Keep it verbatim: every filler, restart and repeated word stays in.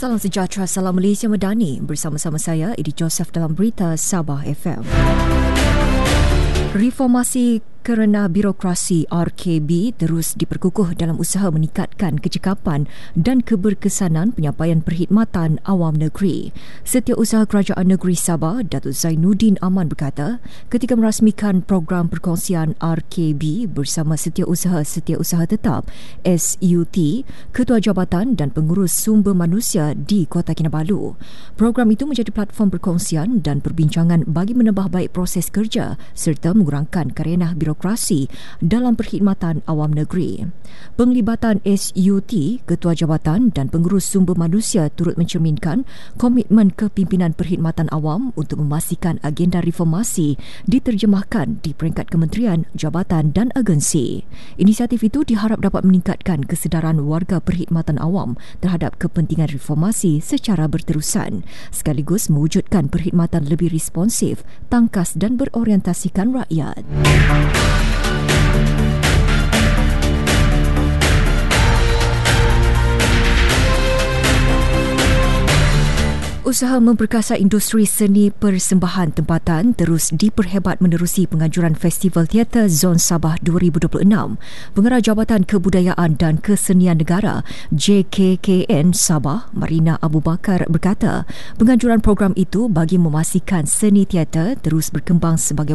Salam sejahtera, salam Malaysia Madani. Bersama-sama saya, Edi Joseph dalam Berita Sabah F M. Reformasi kerana birokrasi R K B terus diperkukuh dalam usaha meningkatkan kecekapan dan keberkesanan penyampaian perkhidmatan awam negeri. Setiausaha Kerajaan Negeri Sabah, Datuk Zainuddin Aman berkata, ketika merasmikan program perkongsian R K B bersama Setiausaha-Setiausaha Tetap S U T, Ketua Jabatan dan Pengurus Sumber Manusia di Kota Kinabalu. Program itu menjadi platform perkongsian dan perbincangan bagi menambah baik proses kerja serta mengurangkan karenah birokrasi birokrasi dalam perkhidmatan awam negeri. Penglibatan S U T, Ketua Jabatan dan Pengurus Sumber Manusia turut mencerminkan komitmen kepimpinan perkhidmatan awam untuk memastikan agenda reformasi diterjemahkan di peringkat kementerian, jabatan dan agensi. Inisiatif itu diharap dapat meningkatkan kesedaran warga perkhidmatan awam terhadap kepentingan reformasi secara berterusan, sekaligus mewujudkan perkhidmatan lebih responsif, tangkas dan berorientasikan rakyat. Usaha memperkasa industri seni persembahan tempatan terus diperhebat menerusi penganjuran Festival Teater Zon Sabah dua ribu dua puluh enam. Pengarah Jabatan Kebudayaan dan Kesenian Negara J K K N Sabah, Marina Abu Bakar berkata, penganjuran program itu bagi memastikan seni teater terus berkembang sebagai